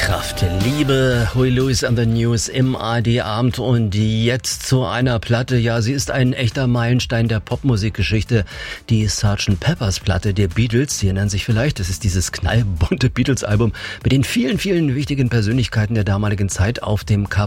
Kraft, Liebe, Huey Lewis and the News im ARD-Abend und jetzt zu einer Platte. Ja, sie ist ein echter Meilenstein der Popmusikgeschichte. Die Sgt. Pepper's Platte der Beatles, Sie erinnern sich vielleicht, das ist dieses knallbunte Beatles-Album mit den vielen, vielen wichtigen Persönlichkeiten der damaligen Zeit auf dem Cover.